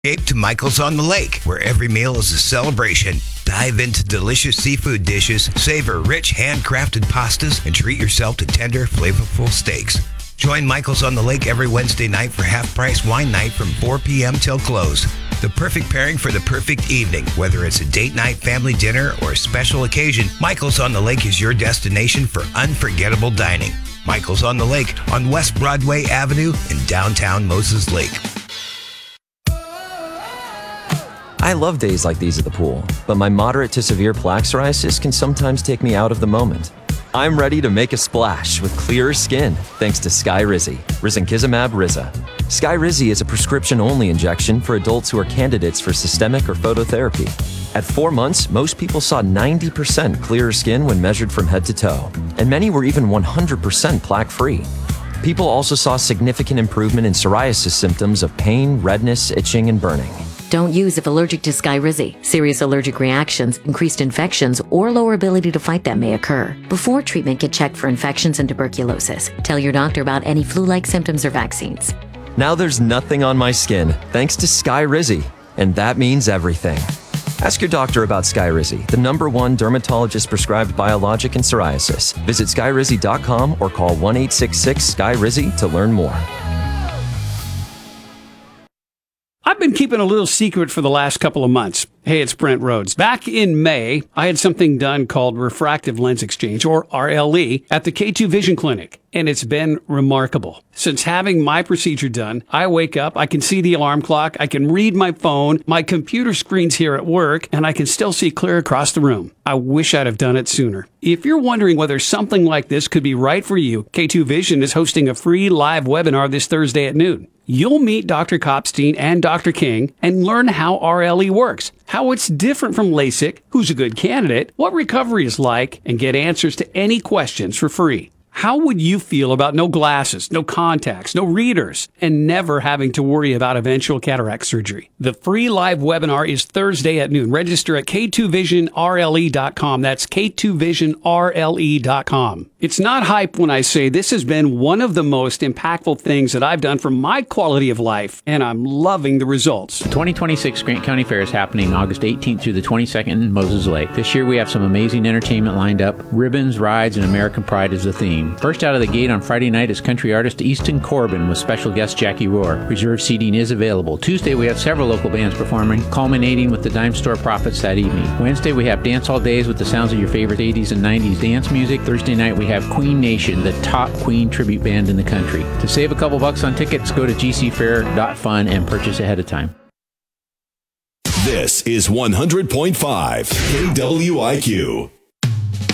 Escape to Michael's on the Lake, where every meal is a celebration. Dive into delicious seafood dishes, savor rich handcrafted pastas, and treat yourself to tender, flavorful steaks. Join Michael's on the Lake every Wednesday night for half-price wine night from 4 p.m. till close. The perfect pairing for the perfect evening. Whether it's a date night, family dinner, or a special occasion, Michael's on the Lake is your destination for unforgettable dining. Michael's on the Lake on West Broadway Avenue in downtown Moses Lake. I love days like these at the pool, but my moderate to severe plaque psoriasis can sometimes take me out of the moment. I'm ready to make a splash with clearer skin thanks to Skyrizi, risankizumab Riza. Skyrizi is a prescription-only injection for adults who are candidates for systemic or phototherapy. At 4 months, most people saw 90% clearer skin when measured from head to toe, and many were even 100% plaque-free. People also saw significant improvement in psoriasis symptoms of pain, redness, itching, and burning. Don't use if allergic to Skyrizi. Serious allergic reactions, increased infections, or lower ability to fight them may occur. Before treatment, get checked for infections and tuberculosis. Tell your doctor about any flu-like symptoms or vaccines. Now there's nothing on my skin thanks to Skyrizi, and that means everything. Ask your doctor about Skyrizi, the #1 dermatologist-prescribed biologic in psoriasis. Visit skyrizi.com or call 1-866-SKYRIZI to learn more. I've been keeping a little secret for the last couple of months. Hey, it's Brent Rhodes. Back in May, I had something done called refractive lens exchange, or RLE, at the K2 Vision Clinic, and it's been remarkable. Since having my procedure done, I wake up, I can see the alarm clock, I can read my phone, my computer screen's here at work, and I can still see clear across the room. I wish I'd have done it sooner. If you're wondering whether something like this could be right for you, K2 Vision is hosting a free live webinar this Thursday at noon. You'll meet Dr. Kopstein and Dr. King and learn how RLE works, how it's different from LASIK, who's a good candidate, what recovery is like, and get answers to any questions for free. How would you feel about no glasses, no contacts, no readers, and never having to worry about eventual cataract surgery? The free live webinar is Thursday at noon. Register at k2visionrle.com. That's k2visionrle.com. It's not hype when I say this has been one of the most impactful things that I've done for my quality of life, and I'm loving the results. The 2026 Grant County Fair is happening August 18th through the 22nd in Moses Lake. This year we have some amazing entertainment lined up. Ribbons, rides, and American Pride is the theme. First out of the gate on Friday night is country artist Easton Corbin with special guest Jackie Rohr. Reserved seating is available. Tuesday we have several local bands performing, culminating with the Dime Store Prophets that evening. Wednesday we have dance all days with the sounds of your favorite 80s and 90s dance music. Thursday night we have Queen Nation, the top Queen tribute band in the country. To save a couple bucks on tickets, go to gcfair.fun and purchase ahead of time. This is 100.5 KWIQ.